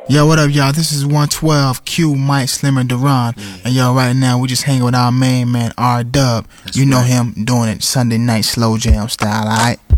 Yo, what up, y'all? This is 112 Q, Mike, Slimmer, Duran. And yo, right now we just hanging with our main man R Dub. You know him doing it Sunday night slow jam style, alright?